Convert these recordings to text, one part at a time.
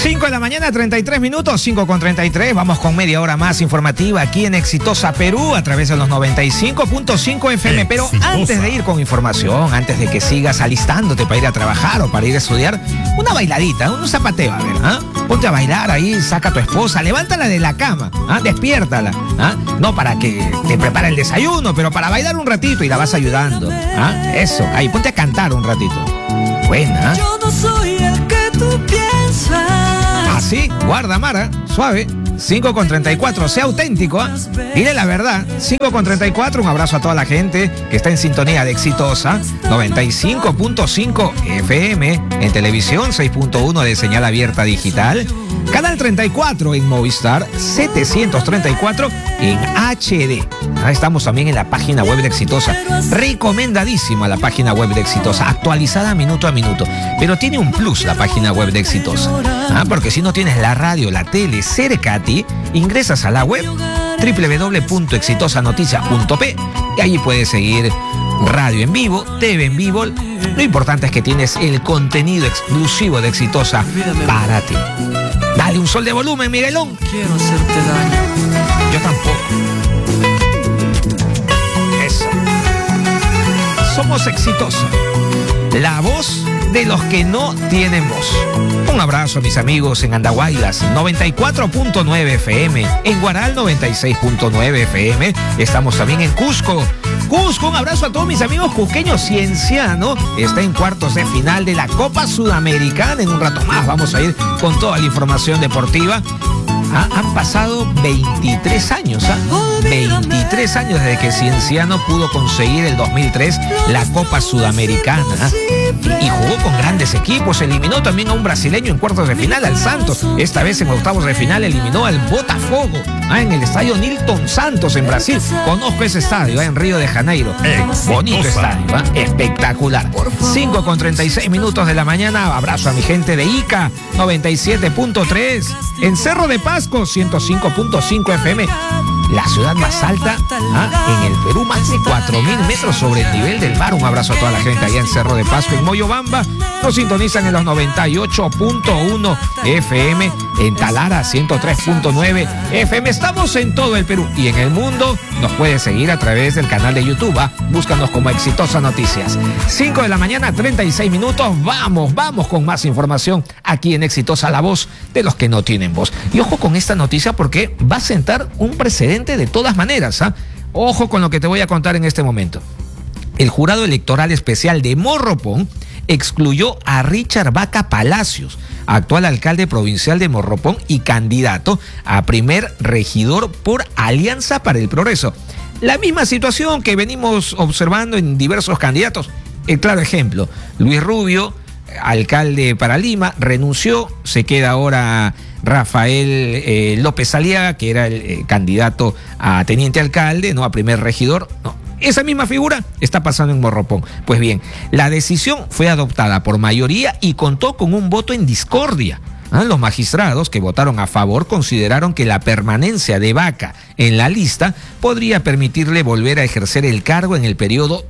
5 de la mañana, 33 minutos, 5:33. Vamos con media hora más informativa aquí en Exitosa Perú a través de los 95.5 FM. Pero antes de ir con información, antes de que sigas alistándote para ir a trabajar o para ir a estudiar, una bailadita, un zapateo, a ver, ¿ah? Ponte a bailar ahí, saca a tu esposa, levántala de la cama, ¿ah? Despiértala, ¿ah? No para que te prepare el desayuno, pero para bailar un ratito y la vas ayudando, ¿ah? Eso, ahí, ponte a cantar un ratito. Buena. Yo no soy el que tú piensas. Así, guarda, Mara, suave. 5:34, sea auténtico, ¿eh? Dile la verdad. 5:34, un abrazo a toda la gente que está en sintonía de Exitosa. 95.5 FM en televisión, 6.1 de señal abierta digital. Canal 34 en Movistar, 734 en HD. Ahí estamos también en la página web de Exitosa. Recomendadísima la página web de Exitosa, actualizada minuto a minuto. Pero tiene un plus la página web de Exitosa. Porque si no tienes la radio, la tele cerca a ti, ingresas a la web www.exitosanoticia.p y allí puedes seguir radio en vivo, TV en vivo. Lo importante es que tienes el contenido exclusivo de Exitosa para ti. Dale un sol de volumen, Miguelón. Quiero hacerte daño. Yo tampoco. Eso. Somos Exitosa. La voz de los que no tienen voz. Un abrazo a mis amigos en Andahuaylas, 94.9 FM, en Guaral, 96.9 FM. Estamos también en Cusco. Cusco, un abrazo a todos mis amigos cusqueños. Cienciano está en cuartos de final de la Copa Sudamericana. En un rato más vamos a ir con toda la información deportiva. Han pasado 23 años, 23 años desde que Cienciano pudo conseguir el 2003 la Copa Sudamericana. Y jugó con grandes equipos, eliminó también a un brasileño en cuartos de final, al Santos. Esta vez en octavos de final eliminó al Botafogo, en el estadio Nilton Santos en Brasil. Conozco ese estadio, en Río de Janeiro. Bonito estadio, espectacular. 5:36 minutos de la mañana. Abrazo a mi gente de Ica, 97.3. En Cerro de Pasco, 105.5 FM. La ciudad más alta en el Perú, más de 4.000 metros sobre el nivel del mar. Un abrazo a toda la gente allá en Cerro de Pasco. En Moyobamba nos sintonizan en los 98.1 FM. En Talara, 103.9 FM. Estamos en todo el Perú y en el mundo. Nos puedes seguir a través del canal de YouTube. Búscanos como Exitosa Noticias. 5 de la mañana, 36 minutos. Vamos con más información aquí en Exitosa, la voz de los que no tienen voz. Y ojo con esta noticia porque va a sentar un precedente de todas maneras. Ojo con lo que te voy a contar en este momento. El Jurado Electoral Especial de Morropón excluyó a Richard Vaca Palacios, actual alcalde provincial de Morropón y candidato a primer regidor por Alianza para el Progreso. La misma situación que venimos observando en diversos candidatos. El claro ejemplo, Luis Rubio, alcalde para Lima, renunció, se queda ahora Rafael López Aliaga, que era el candidato a teniente alcalde, no a primer regidor. No, esa misma figura está pasando en Morropón. Pues bien, la decisión fue adoptada por mayoría y contó con un voto en discordia. Los magistrados que votaron a favor consideraron que la permanencia de Vaca en la lista podría permitirle volver a ejercer el cargo en el periodo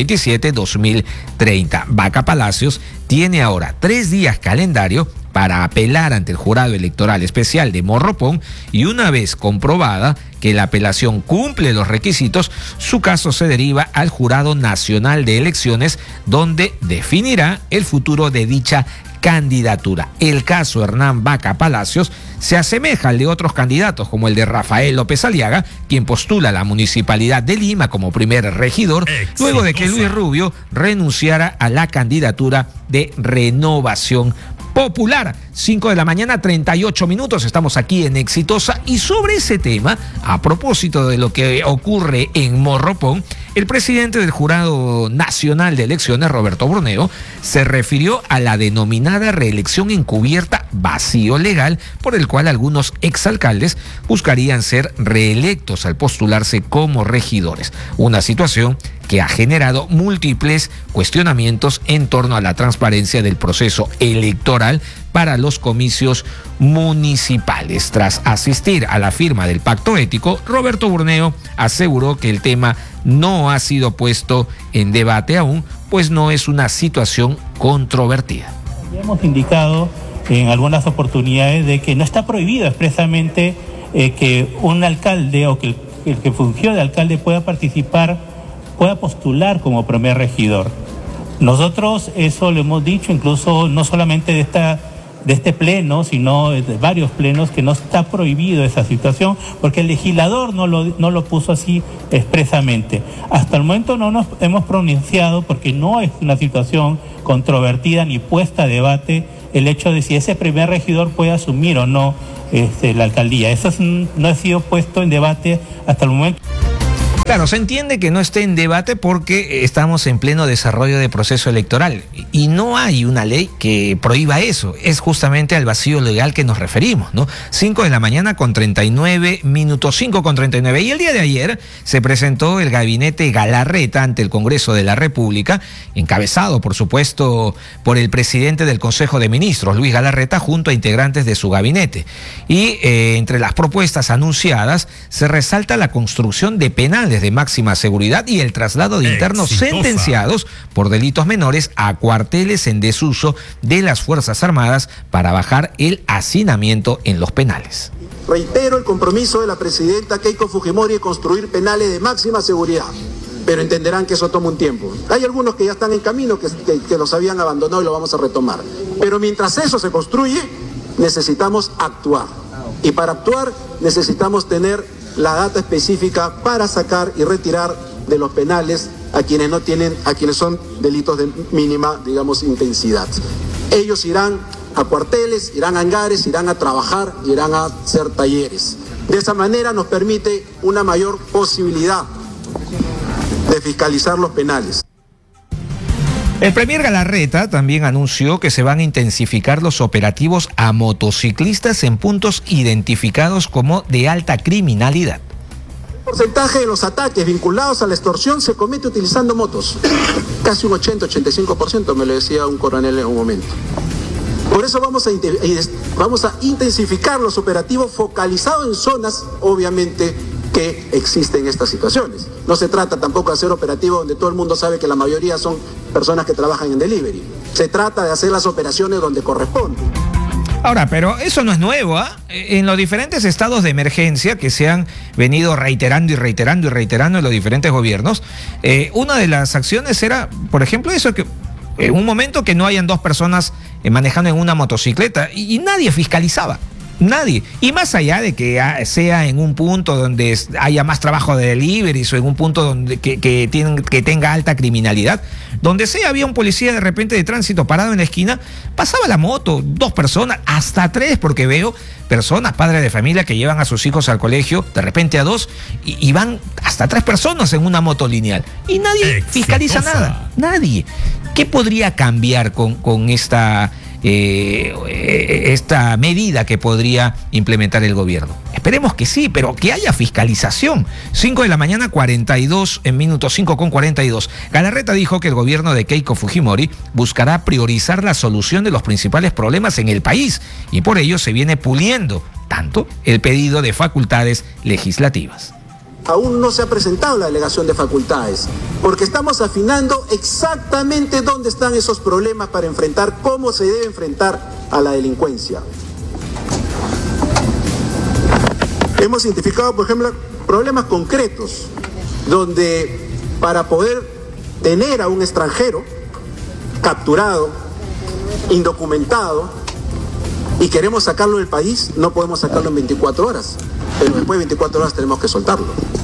2027-2030. Vaca Palacios tiene ahora 3 días calendario para apelar ante el Jurado Electoral Especial de Morropón y una vez comprobada que la apelación cumple los requisitos, su caso se deriva al Jurado Nacional de Elecciones, donde definirá el futuro de dicha candidatura. El caso Hernán Vaca Palacios se asemeja al de otros candidatos como el de Rafael López Aliaga, quien postula a la Municipalidad de Lima como primer regidor, luego de que Luis Rubio renunciara a la candidatura de Renovación Popular. 5 de la mañana, 38 minutos. Estamos aquí en Exitosa y sobre ese tema, a propósito de lo que ocurre en Morropón, el presidente del Jurado Nacional de Elecciones, Roberto Bruneo, se refirió a la denominada reelección encubierta vacío legal, por el cual algunos exalcaldes buscarían ser reelectos al postularse como regidores. Una situación que ha generado múltiples cuestionamientos en torno a la transparencia del proceso electoral para los comicios municipales. Tras asistir a la firma del pacto ético, Roberto Bruneo aseguró que el tema no ha sido puesto en debate aún, pues no es una situación controvertida. Ya hemos indicado en algunas oportunidades de que no está prohibido expresamente que un alcalde o que el que fungió de alcalde pueda participar, pueda postular como primer regidor. Nosotros eso lo hemos dicho, incluso no solamente de este pleno, sino de varios plenos, que no está prohibido esa situación, porque el legislador no lo puso así expresamente. Hasta el momento no nos hemos pronunciado porque no es una situación controvertida ni puesta a debate el hecho de si ese primer regidor puede asumir o no la alcaldía. Eso no ha sido puesto en debate hasta el momento. Claro, se entiende que no esté en debate porque estamos en pleno desarrollo de proceso electoral y no hay una ley que prohíba eso. Es justamente al vacío legal que nos referimos, ¿no? 5 de la mañana con 39 minutos, 5 con 39. Y el día de ayer se presentó el gabinete Galarreta ante el Congreso de la República, encabezado, por supuesto, por el presidente del Consejo de Ministros, Luis Galarreta, junto a integrantes de su gabinete. Y entre las propuestas anunciadas se resalta la construcción de penales de máxima seguridad y el traslado de internos sentenciados por delitos menores a cuarteles en desuso de las Fuerzas Armadas para bajar el hacinamiento en los penales. Reitero el compromiso de la presidenta Keiko Fujimori de construir penales de máxima seguridad, pero entenderán que eso toma un tiempo. Hay algunos que ya están en camino, que los habían abandonado y lo vamos a retomar. Pero mientras eso se construye, necesitamos actuar. Y para actuar necesitamos tener la data específica para sacar y retirar de los penales a quienes son delitos de mínima, digamos, intensidad. Ellos irán a cuarteles, irán a hangares, irán a trabajar, irán a hacer talleres. De esa manera nos permite una mayor posibilidad de fiscalizar los penales. El premier Galarreta también anunció que se van a intensificar los operativos a motociclistas en puntos identificados como de alta criminalidad. El porcentaje de los ataques vinculados a la extorsión se comete utilizando motos. Casi un 80-85%, me lo decía un coronel en un momento. Por eso vamos a intensificar los operativos focalizados en zonas, obviamente, que existen estas situaciones. No se trata tampoco de hacer operativos donde todo el mundo sabe que la mayoría son personas que trabajan en delivery. Se trata de hacer las operaciones donde corresponde. Ahora, pero eso no es nuevo, ¿ah? En los diferentes estados de emergencia que se han venido reiterando en los diferentes gobiernos, una de las acciones era, por ejemplo, eso, que en un momento que no hayan dos personas manejando en una motocicleta y nadie fiscalizaba. Nadie. Y más allá de que sea en un punto donde haya más trabajo de deliveries o en un punto donde que tenga alta criminalidad, donde sea había un policía de repente de tránsito parado en la esquina, pasaba la moto, 2 personas, hasta 3, porque veo personas, padres de familia que llevan a sus hijos al colegio, de repente a 2, y van hasta 3 personas en una moto lineal. Y nadie fiscaliza nada. Nadie. ¿Qué podría cambiar con esta medida que podría implementar el gobierno? Esperemos que sí, pero que haya fiscalización. 5 de la mañana, 42 minutos, 5 con 42. Galarreta dijo que el gobierno de Keiko Fujimori buscará priorizar la solución de los principales problemas en el país y por ello se viene puliendo tanto el pedido de facultades legislativas. Aún no se ha presentado la delegación de facultades, porque estamos afinando exactamente dónde están esos problemas para enfrentar, cómo se debe enfrentar a la delincuencia. Hemos identificado, por ejemplo, problemas concretos, donde para poder tener a un extranjero capturado, indocumentado, y queremos sacarlo del país, no podemos sacarlo en 24 horas, pero después de 24 horas tenemos que soltarlo.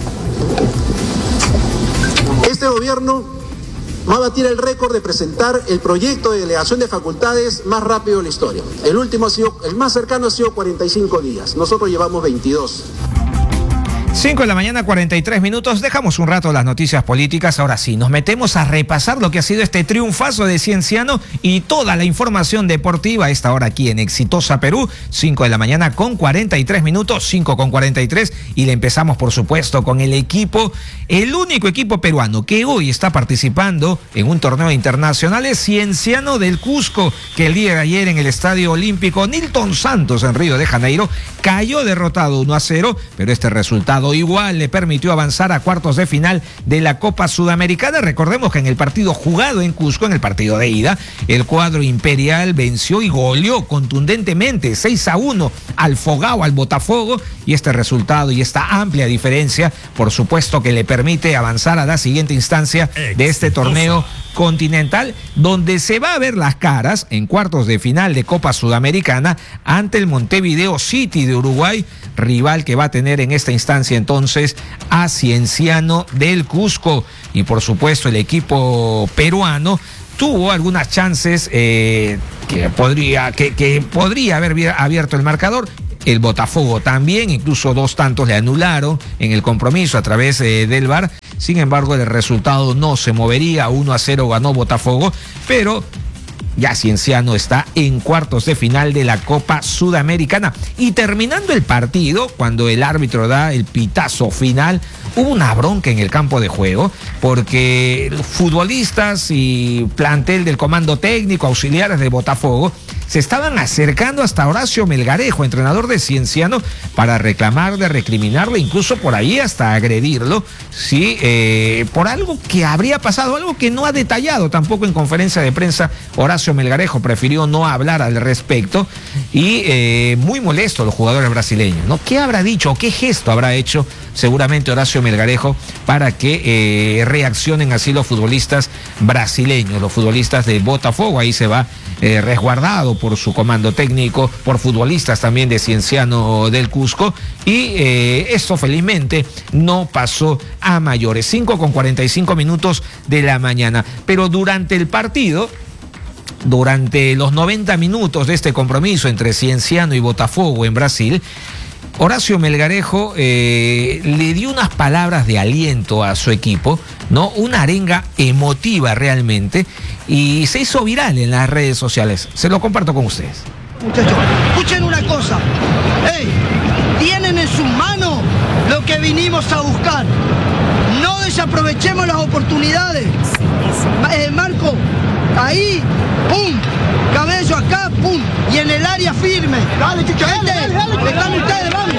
Este gobierno va a batir el récord de presentar el proyecto de delegación de facultades más rápido de la historia. El más cercano ha sido 45 días, nosotros llevamos 22. 5 de la mañana, 43 minutos. Dejamos un rato las noticias políticas. Ahora sí, nos metemos a repasar lo que ha sido este triunfazo de Cienciano y toda la información deportiva a esta hora aquí en Exitosa Perú. 5 de la mañana con 43 minutos, 5 con 43. Y le empezamos, por supuesto, con el equipo, el único equipo peruano que hoy está participando en un torneo internacional es Cienciano del Cusco, que el día de ayer en el Estadio Olímpico Nilton Santos en Río de Janeiro cayó derrotado 1-0, pero este resultado resultado igual le permitió avanzar a cuartos de final de la Copa Sudamericana. Recordemos que en el partido jugado en Cusco, en el partido de ida, el cuadro imperial venció y goleó contundentemente 6-1 al Fogao, al Botafogo, y este resultado y esta amplia diferencia, por supuesto que le permite avanzar a la siguiente instancia de este torneo continental, donde se va a ver las caras en cuartos de final de Copa Sudamericana ante el Montevideo City de Uruguay, rival que va a tener en esta instancia entonces a Cienciano del Cusco. Y por supuesto el equipo peruano tuvo algunas chances que podría haber abierto el marcador. El Botafogo también, incluso 2 tantos le anularon en el compromiso a través del VAR. Sin embargo, el resultado no se movería. 1-0 ganó Botafogo, pero ya Cienciano está en cuartos de final de la Copa Sudamericana. Y terminando el partido, cuando el árbitro da el pitazo final, hubo una bronca en el campo de juego, porque los futbolistas y plantel del comando técnico, auxiliares de Botafogo, se estaban acercando hasta Horacio Melgarejo, entrenador de Cienciano, para reclamarle, recriminarle, incluso por ahí hasta agredirlo, ¿sí? Por algo que habría pasado, algo que no ha detallado tampoco en conferencia de prensa. Horacio Melgarejo prefirió no hablar al respecto y muy molesto los jugadores brasileños, ¿no? ¿Qué habrá dicho o qué gesto habrá hecho seguramente Horacio Melgarejo para que reaccionen así los futbolistas brasileños, los futbolistas de Botafogo? Ahí se va resguardado por su comando técnico, por futbolistas también de Cienciano del Cusco, y esto felizmente no pasó a mayores. 5:45 de la mañana, pero durante el partido, durante los 90 minutos de este compromiso entre Cienciano y Botafogo en Brasil, Horacio Melgarejo le dio unas palabras de aliento a su equipo, ¿no? Una arenga emotiva realmente, y se hizo viral en las redes sociales. Se lo comparto con ustedes. Muchachos, escuchen una cosa. ¡Ey! Tienen en sus manos lo que vinimos a buscar. No desaprovechemos las oportunidades. Marco, ahí, pum. Cabello acá, pum. Y en el área firme. Dale, Chucho, dale. Están ustedes, vamos.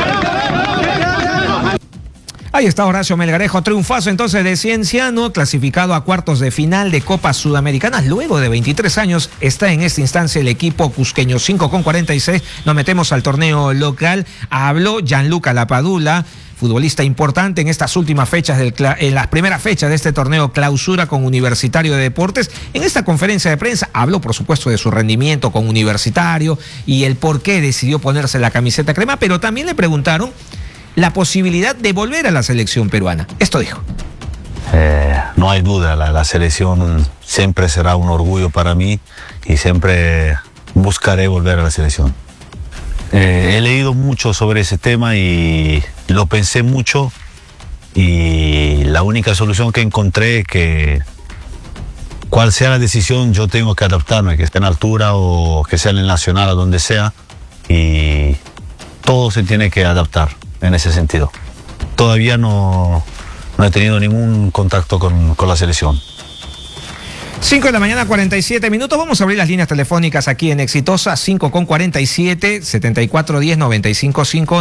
Ahí está Horacio Melgarejo, triunfazo entonces de Cienciano, clasificado a cuartos de final de Copa Sudamericana. Luego de 23 años está en esta instancia el equipo cusqueño. 5:46, nos metemos al torneo local. Habló Gianluca Lapadula, futbolista importante en estas últimas fechas, en las primeras fechas de este torneo clausura con Universitario de Deportes. En esta conferencia de prensa habló, por supuesto, de su rendimiento con Universitario y el por qué decidió ponerse la camiseta crema, pero también le preguntaron la posibilidad de volver a la selección peruana. Esto dijo. No hay duda, la selección siempre será un orgullo para mí y siempre buscaré volver a la selección. He leído mucho sobre ese tema y lo pensé mucho, y la única solución que encontré es que cual sea la decisión yo tengo que adaptarme, que esté en altura o que sea en el nacional o donde sea, y todo se tiene que adaptar en ese sentido. Todavía no he tenido ningún contacto con la selección. 5:47. Vamos a abrir las líneas telefónicas aquí en Exitosa. 5:47, 7410-955,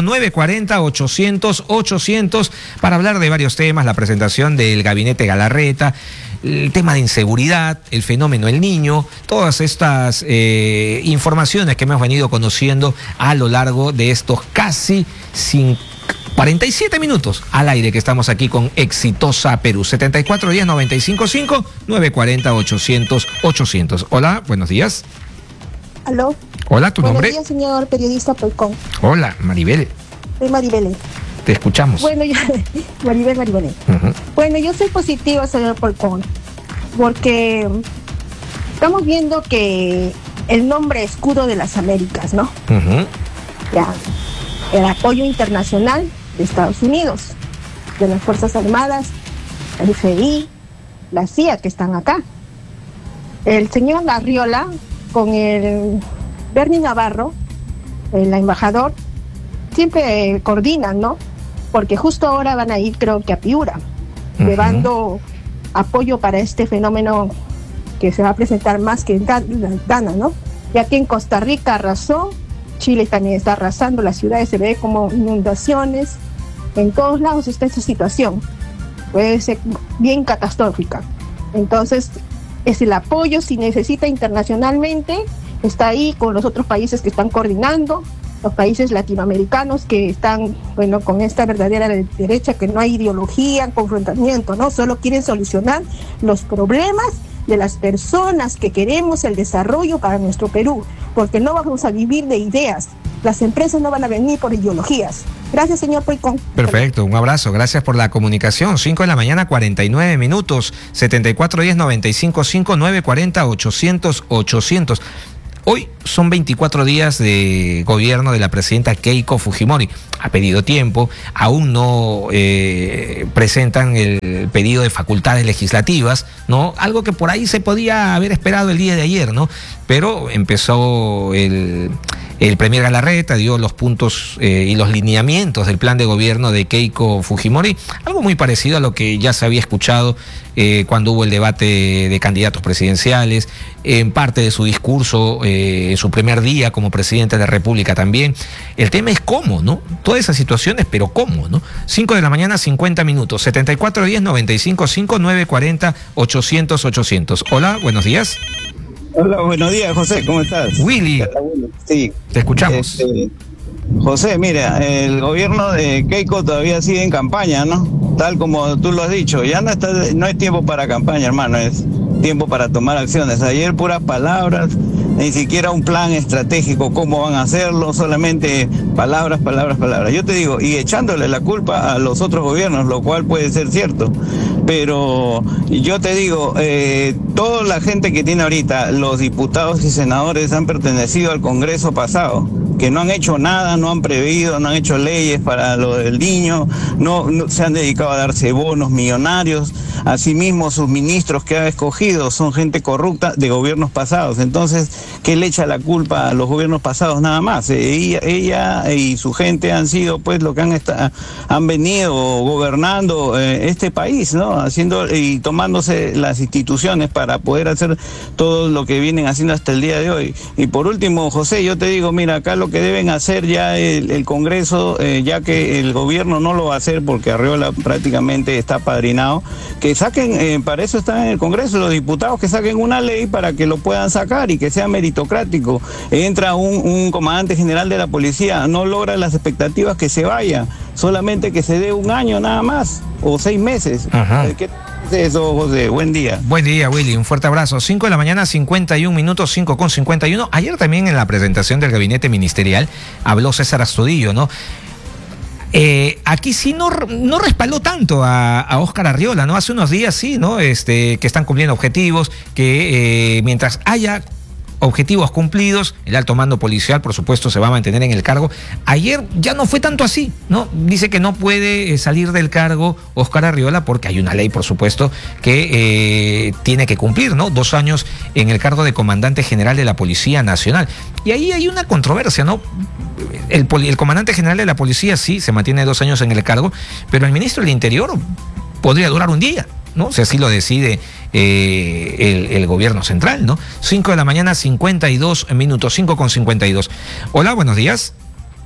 940-800 para hablar de varios temas. La presentación del gabinete Galarreta, el tema de inseguridad, el fenómeno El Niño, todas estas informaciones que hemos venido conociendo a lo largo de estos casi 47 minutos al aire que estamos aquí con Exitosa Perú. 7410-955, 940-800. Hola, buenos días. ¿Aló? Hola, ¿tu nombre? Buenos días, señor periodista Polcón. Hola, Maribel. Soy Maribel. Te escuchamos. Bueno, Maribel. Bueno, yo soy positiva, señor Polcón, porque estamos viendo que el nombre escudo de las Américas, ¿no? Ya, el apoyo internacional de Estados Unidos, de las Fuerzas Armadas, el FBI, la CIA que están acá. El señor Arriola con el Bernie Navarro, el embajador, siempre coordinan, ¿no? Porque justo ahora van a ir, creo que a Piura, llevando apoyo para este fenómeno que se va a presentar más que en Dana, ¿no? Y aquí en Costa Rica arrasó, Chile también está arrasando, las ciudades se ve como inundaciones, En todos lados está esa situación. Puede ser bien catastrófica. Entonces, es el apoyo, si necesita internacionalmente, está ahí con los otros países que están coordinando, los países latinoamericanos que están, bueno, con esta verdadera derecha, que no hay ideología, confrontamiento, ¿no? Solo quieren solucionar los problemas de las personas que queremos el desarrollo para nuestro Perú, porque no vamos a vivir de ideas. Las empresas no van a venir por ideologías. Gracias, señor Poicón. Perfecto, un abrazo, gracias por la comunicación. 5 de la mañana, 49 minutos, 7410-955, 940-800-800. Hoy son 24 días de gobierno de la presidenta Keiko Fujimori. Ha pedido tiempo, aún no presentan el pedido de facultades legislativas, ¿no? Algo que por ahí se podía haber esperado el día de ayer, ¿no? Pero empezó el premier Galarreta, dio los puntos y los lineamientos del plan de gobierno de Keiko Fujimori, algo muy parecido a lo que ya se había escuchado cuando hubo el debate de candidatos presidenciales, en parte de su discurso, en su primer día como presidente de la República también. El tema es cómo, ¿no? Todas esas situaciones, pero cómo, ¿no? 5 de la mañana, 50 minutos, 7410-955, 940-800-800. Hola, buenos días. Hola, buenos días, José, ¿cómo estás? Willy, sí, te escuchamos. José, mira, el gobierno de Keiko todavía sigue en campaña, ¿no? Tal como tú lo has dicho, ya no es tiempo para campaña, hermano, es tiempo para tomar acciones. Ayer puras palabras, ni siquiera un plan estratégico, cómo van a hacerlo, solamente palabras. Yo te digo, y echándole la culpa a los otros gobiernos, lo cual puede ser cierto. Pero yo te digo, toda la gente que tiene ahorita, los diputados y senadores han pertenecido al Congreso pasado, que no han hecho nada, no han previsto, no han hecho leyes para lo del niño, no se han dedicado a darse bonos millonarios. Asimismo, sus ministros que ha escogido son gente corrupta de gobiernos pasados. Entonces, ¿qué le echa la culpa a los gobiernos pasados nada más? Ella y su gente han sido pues lo que han venido gobernando este país, ¿no? Haciendo y tomándose las instituciones para poder hacer todo lo que vienen haciendo hasta el día de hoy. Y por último, José, yo te digo, mira, acá lo que deben hacer ya el Congreso, ya que el gobierno no lo va a hacer porque Arriola prácticamente está apadrinado, que saquen, para eso están en el Congreso los diputados, que saquen una ley para que lo puedan sacar y que sea meritocrático. Entra un comandante general de la policía, no logra las expectativas, que se vaya, solamente que se dé un año nada más, o 6 meses. Ajá. ¿Qué es eso, José? Buen día. Buen día, Willy, un fuerte abrazo. 5 de la mañana, 51 minutos, 5:51. Ayer también en la presentación del gabinete ministerial habló César Astudillo, ¿no? Aquí sí no respaldó tanto a Óscar Arriola, ¿no? Hace unos días sí, ¿no? Que están cumpliendo objetivos, que mientras haya objetivos cumplidos, el alto mando policial, por supuesto, se va a mantener en el cargo. Ayer ya no fue tanto así, ¿no? Dice que no puede salir del cargo Óscar Arriola porque hay una ley, por supuesto, que tiene que cumplir, ¿no? 2 años en el cargo de comandante general de la Policía Nacional. Y ahí hay una controversia, ¿no? El comandante general de la policía sí se mantiene 2 años en el cargo, pero el ministro del Interior podría durar un día, ¿no? Si así lo decide el gobierno central, ¿no? 5 de la mañana, 52 minutos, 5:52. Hola, buenos días.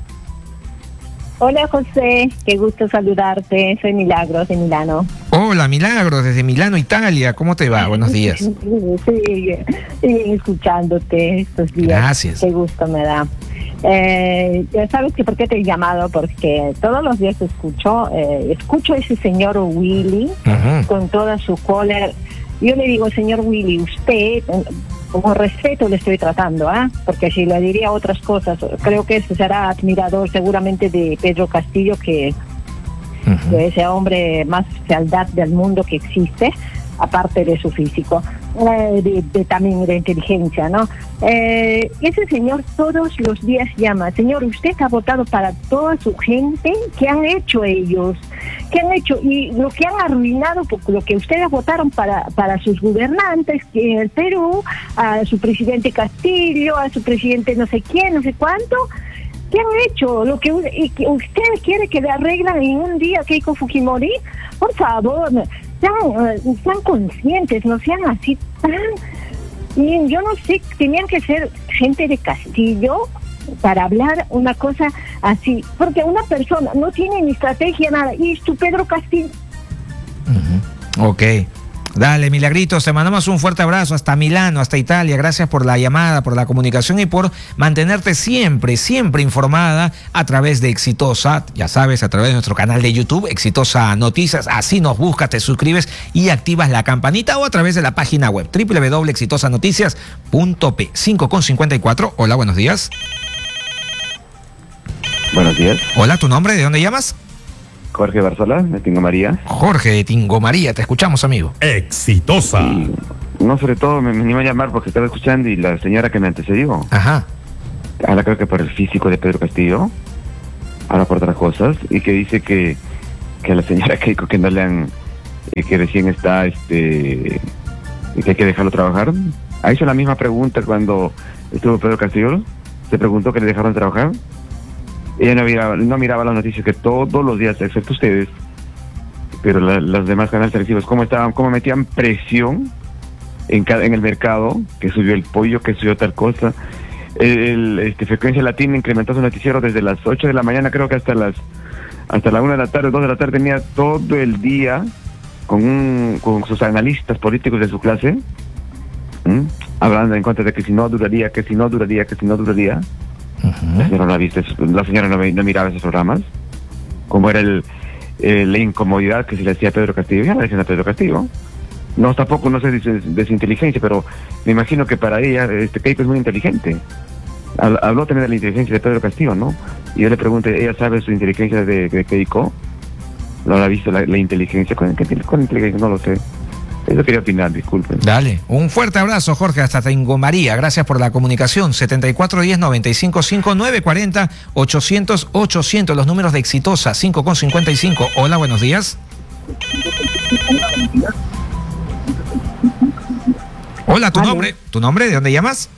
Hola, José, qué gusto saludarte. Soy Milagros de Milano. Hola, Milagros, desde Milano, Italia. ¿Cómo te va? Buenos días. Sí, escuchándote estos días. Gracias. Qué gusto me da. ¿Sabes que por qué te he llamado? Porque todos los días escucho a ese señor Willy con toda su cólera. Yo le digo, señor Willy, usted, con respeto le estoy tratando, porque si le diría otras cosas, creo que será admirador seguramente de Pedro Castillo, que de ese hombre más fealdad del mundo que existe, aparte de su físico, también de inteligencia, ¿no? Ese señor todos los días llama, señor, usted ha votado para toda su gente. ¿Qué han hecho ellos? ¿Qué han hecho? Y lo que han arruinado, porque lo que ustedes votaron para sus gobernantes, que en el Perú, a su presidente Castillo, a su presidente no sé quién, no sé cuánto. ¿Qué han hecho? Lo que usted quiere que le arreglan en un día Keiko Fujimori. Por favor, sean conscientes, no sean así tan... Y yo no sé, tenían que ser gente de Castillo, para hablar una cosa así, porque una persona no tiene ni estrategia, nada, y es tu Pedro Castillo. Ok. Dale, Milagritos, te mandamos un fuerte abrazo hasta Milano, hasta Italia. Gracias por la llamada, por la comunicación y por mantenerte siempre, siempre informada a través de Exitosa, ya sabes, a través de nuestro canal de YouTube, Exitosa Noticias. Así nos buscas, te suscribes y activas la campanita, o a través de la página web www.exitosanoticias.p. 5:54. Hola, buenos días. Buenos días. Hola, ¿tu nombre? ¿De dónde llamas? Jorge Barzola, de Tingo María. Jorge de Tingo María, te escuchamos, amigo. Exitosa. Y, no, sobre todo me animo a llamar porque estaba escuchando y la señora que me antecedió. Ajá. Habla, creo que por el físico de Pedro Castillo, habla por otras cosas, y que dice que a la señora Keiko que no le han, que recién está, que hay que dejarlo trabajar. Ha hecho la misma pregunta cuando estuvo Pedro Castillo, se preguntó que le dejaron trabajar. Ella no miraba las noticias que todos los días, excepto ustedes, pero los demás canales televisivos, cómo metían presión en el mercado, que subió el pollo, que subió tal cosa. Frecuencia Latina incrementó su noticiero desde las 8 de la mañana, creo que hasta la 1 de la tarde, 2 de la tarde, tenía todo el día con sus analistas políticos de su clase, hablando en contra de que si no duraría. La señora no ha visto la señora no miraba esos programas, como era la incomodidad que se le hacía a Pedro Castillo. Ya le decían a Pedro Castillo. No, tampoco no sé de su inteligencia, pero me imagino que para ella Keiko es muy inteligente. Habló también de la inteligencia de Pedro Castillo, ¿no? Y yo le pregunté, ¿ella sabe su inteligencia de Keiko? ¿No la ha visto la inteligencia? ¿Con inteligencia? No lo sé. Eso quería opinar, disculpen. Dale, un fuerte abrazo, Jorge, hasta Tingo María. Gracias por la comunicación. 7410-9559-40-800-800, los números de Exitosa, 5:55. Hola, buenos días. Hola, ¿tu nombre? ¿Tu nombre? ¿De dónde llamas?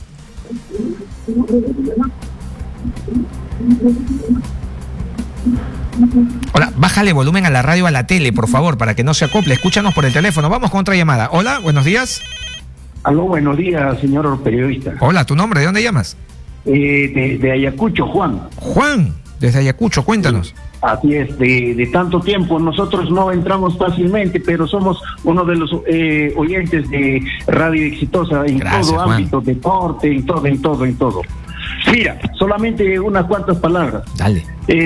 Hola, bájale volumen a la radio, a la tele, por favor, para que no se acople. Escúchanos por el teléfono. Vamos con otra llamada. Hola, buenos días. Aló, buenos días, señor periodista. Hola, ¿tu nombre? ¿De dónde llamas? De Ayacucho, Juan. Juan, desde Ayacucho, cuéntanos. Así es, de tanto tiempo. Nosotros no entramos fácilmente, pero somos uno de los oyentes de Radio Exitosa en todo Juan. Ámbito, deporte, en todo. Mira, solamente unas cuantas palabras. Dale.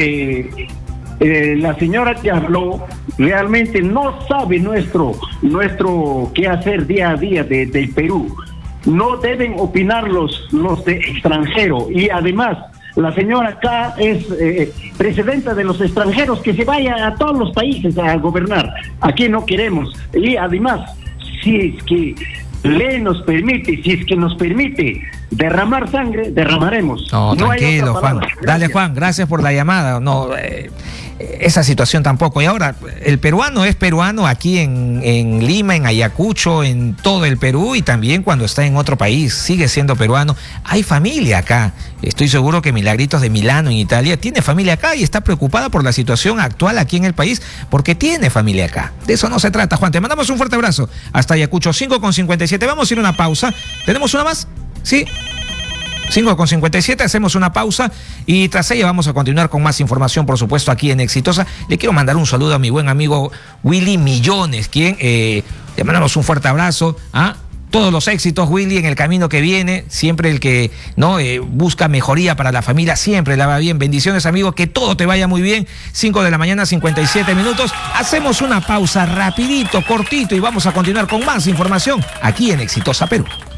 La señora que habló realmente no sabe nuestro qué hacer día a día del Perú. No deben opinar los de extranjero. Y además, la señora acá es presidenta de los extranjeros, que se vaya a todos los países a gobernar. Aquí no queremos. Y además, si es que nos permite derramar sangre, derramaremos. No, tranquilo, Juan. Dale, Juan, gracias por la llamada. No, esa situación tampoco. Y ahora, el peruano es peruano aquí en Lima, en Ayacucho, en todo el Perú, y también cuando está en otro país, sigue siendo peruano. Hay familia acá. Estoy seguro que Milagritos de Milano, en Italia, tiene familia acá y está preocupada por la situación actual aquí en el país, porque tiene familia acá. De eso no se trata, Juan. Te mandamos un fuerte abrazo. Hasta Ayacucho, 5:57. Vamos a ir a una pausa. ¿Tenemos una más? Sí. 5:57, hacemos una pausa y tras ella vamos a continuar con más información, por supuesto, aquí en Exitosa. Le quiero mandar un saludo a mi buen amigo Willy Millones, quien le mandamos un fuerte abrazo. Todos los éxitos, Willy, en el camino que viene. Siempre el que busca mejoría para la familia, siempre la va bien. Bendiciones, amigo, que todo te vaya muy bien. 5 de la mañana, 57 minutos. Hacemos una pausa rapidito, cortito, y vamos a continuar con más información aquí en Exitosa Perú.